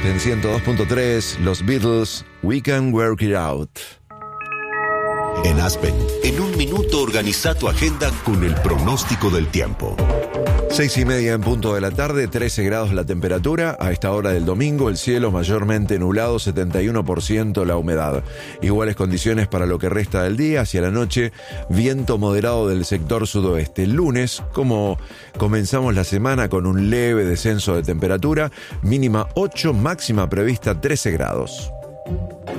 En 102.3, los Beatles, We Can Work It Out. En Aspen, en un minuto organiza tu agenda con el pronóstico del tiempo. 6:30 en punto de la tarde, 13 grados la temperatura. A esta hora del domingo, el cielo mayormente nublado, 71% la humedad. Iguales condiciones para lo que resta del día. Hacia la noche, viento moderado del sector sudoeste. El lunes, como comenzamos la semana con un leve descenso de temperatura, mínima 8, máxima prevista 13 grados.